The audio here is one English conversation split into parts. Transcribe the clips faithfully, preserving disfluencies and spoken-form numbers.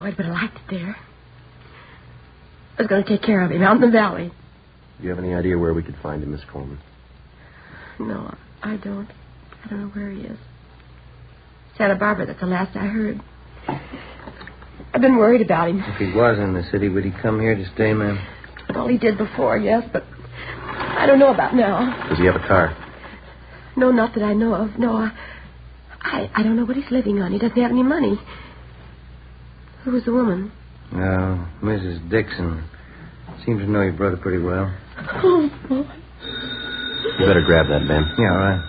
I'd better liked it there. I was going to take care of him out in the valley. Do you have any idea where we could find him, Miss Coleman? No, I don't. I don't know where he is. Santa Barbara, that's the last I heard. I've been worried about him. If he was in the city, would he come here to stay, ma'am? Well, he did before, yes, but I don't know about now. Does he have a car? No, not that I know of. No, I, I, I don't know what he's living on. He doesn't have any money. Who was the woman? No, Missus Dixon. Seems to know your brother pretty well. Oh, boy. You better grab that, Ben. Yeah, all right.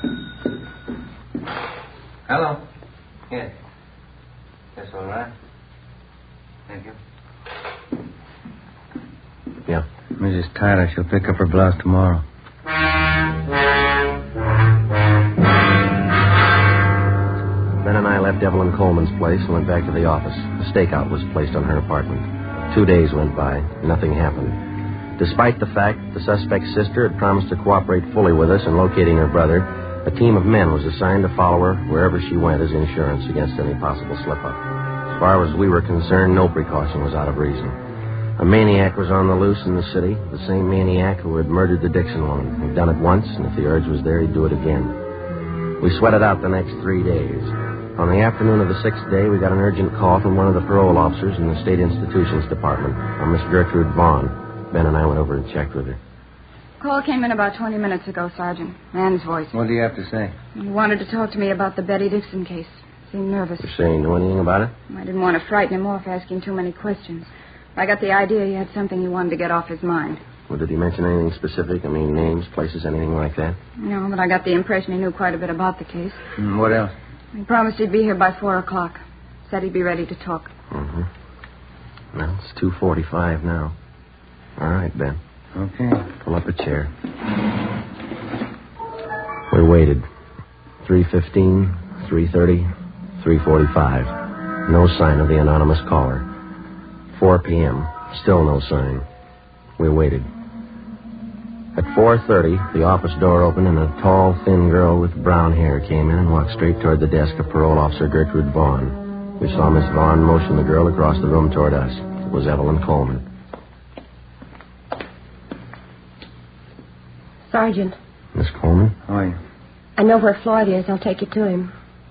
Hello. Yes. That's all right. Thank you. Yeah. Missus Tyler, she'll pick up her blouse tomorrow. Ben and I left Evelyn Coleman's place and went back to the office. A stakeout was placed on her apartment. Two days went by. Nothing happened. Despite the fact that the suspect's sister had promised to cooperate fully with us in locating her brother, a team of men was assigned to follow her wherever she went as insurance against any possible slip-up. As far as we were concerned, no precaution was out of reason. A maniac was on the loose in the city, the same maniac who had murdered the Dixon woman. He'd done it once, and if the urge was there, he'd do it again. We sweated out the next three days. On the afternoon of the sixth day, we got an urgent call from one of the parole officers in the State Institutions Department, a Miss Gertrude Vaughn. Ben and I went over and checked with her. Call came in about twenty minutes ago, Sergeant. Man's voice. What do you have to say? He wanted to talk to me about the Betty Dixon case. Seemed nervous. You say you know anything about it? I didn't want to frighten him off asking too many questions. I got the idea he had something he wanted to get off his mind. Well, did he mention anything specific? I mean, names, places, anything like that? No, but I got the impression he knew quite a bit about the case. Mm, what else? He promised he'd be here by four o'clock. Said he'd be ready to talk. Mm-hmm. Well, it's two forty-five now. All right, Ben. Okay. Pull up a chair. We waited. three fifteen, three thirty, three forty-five. No sign of the anonymous caller. four p.m. Still no sign. We waited. At four thirty, the office door opened and a tall, thin girl with brown hair came in and walked straight toward the desk of Parole Officer Gertrude Vaughn. We saw Miss Vaughn motion the girl across the room toward us. It was Evelyn Coleman. Sergeant. Miss Coleman? How are you? I know where Floyd is. I'll take you to him.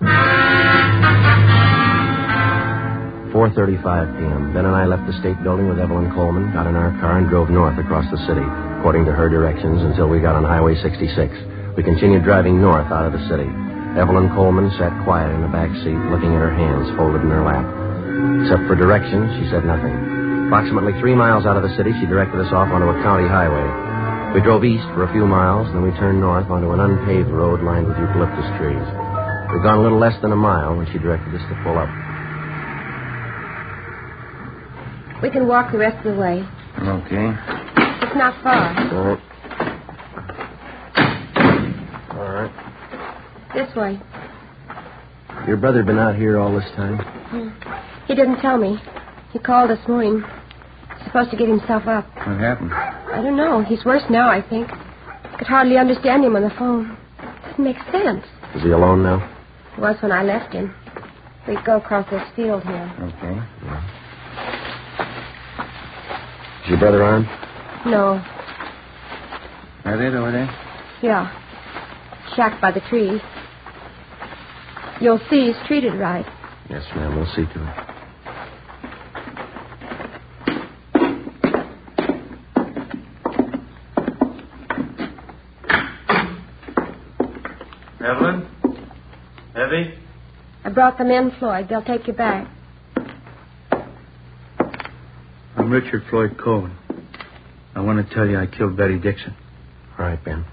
four thirty-five p.m. Ben and I left the state building with Evelyn Coleman, got in our car, and drove north across the city, according to her directions, until we got on Highway sixty-six. We continued driving north out of the city. Evelyn Coleman sat quiet in the back seat, looking at her hands folded in her lap. Except for directions, she said nothing. Approximately three miles out of the city, she directed us off onto a county highway. We drove east for a few miles, then we turned north onto an unpaved road lined with eucalyptus trees. We'd gone a little less than a mile when she directed us to pull up. We can walk the rest of the way. Okay. It's not far. All right. All right. This way. Your brother been out here all this time? He didn't tell me. He called this morning. He's supposed to get himself up. What happened? I don't know. He's worse now, I think. I could hardly understand him on the phone. Doesn't make sense. Is he alone now? He was when I left him. We'd go across this field here. Okay. Yeah. Is your brother armed? No. That it over there? Yeah. Shacked by the trees. You'll see he's treated right. Yes, ma'am. We'll see to it. Evelyn? Evie? I brought them in, Floyd. They'll take you back. I'm Richard Floyd Cohen. I want to tell you I killed Betty Dixon. All right, Ben.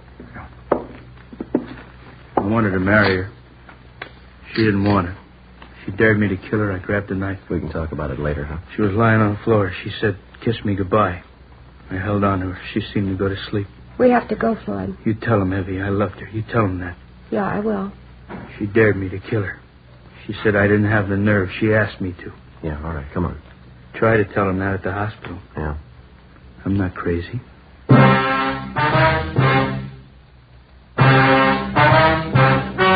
I wanted to marry her. She didn't want it. She dared me to kill her. I grabbed a knife. We can talk about it later, huh? She was lying on the floor. She said, "Kiss me goodbye." I held on to her. She seemed to go to sleep. We have to go, Floyd. You tell him, Evie, I loved her. You tell him that. Yeah, I will. She dared me to kill her. She said I didn't have the nerve. She asked me to. Yeah, all right. Come on. Try to tell him that at the hospital. Yeah. I'm not crazy.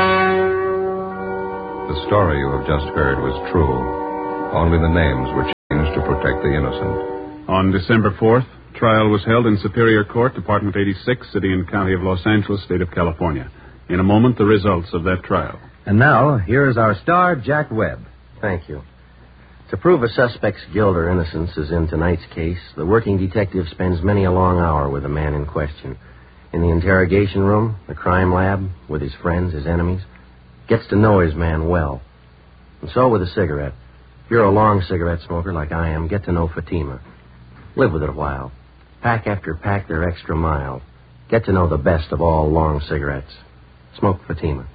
The story you have just heard was true. Only the names were changed. to protect the innocent. On December fourth, trial was held in Superior Court, Department eighty-six, City and County of Los Angeles, State of California. In a moment, the results of that trial. And now, here is our star, Jack Webb. Thank you. To prove a suspect's guilt or innocence, as in tonight's case, the working detective spends many a long hour with the man in question. In the interrogation room, the crime lab, with his friends, his enemies, gets to know his man well. And so with a cigarette. If you're a long cigarette smoker like I am, get to know Fatima. Live with it a while. Pack after pack, they're extra mild. Get to know the best of all long cigarettes. Smoke Fatima.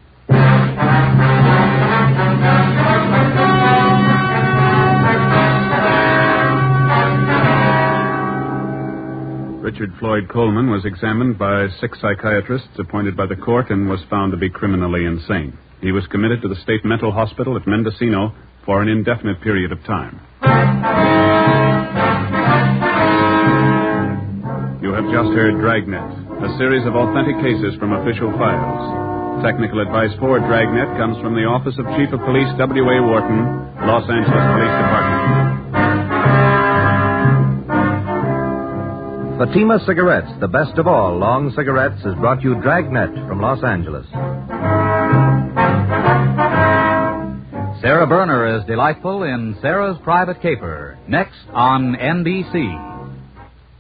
Richard Floyd Coleman was examined by six psychiatrists appointed by the court and was found to be criminally insane. He was committed to the state mental hospital at Mendocino for an indefinite period of time. You have just heard Dragnet, a series of authentic cases from official files. Technical advice for Dragnet comes from the Office of Chief of Police W A. Wharton, Los Angeles Police Department. Fatima Cigarettes, the best of all long cigarettes, has brought you Dragnet from Los Angeles. Sarah Berner is delightful in Sarah's Private Caper, next on N B C.